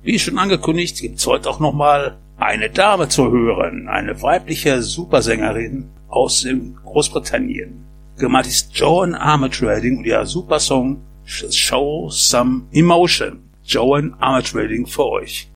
Wie schon angekündigt, gibt's heute auch nochmal eine Dame zu hören, eine weibliche Supersängerin aus Großbritannien. Gemeint ist Joan Armatrading und ihr Supersong Show Some Emotion. Joan Armatrading für euch.